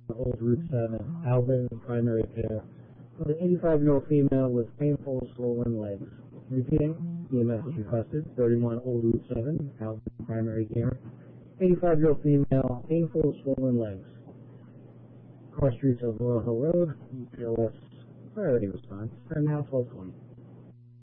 Old Route 7, Alvin primary care, for an 85-year-old female with painful swollen legs. Repeating, EMS is requested, 31 Old Route 7, Alvin primary care, 85-year-old female, painful swollen legs. Cross streets of Royal Hill Road, POS priority response, and now 1220.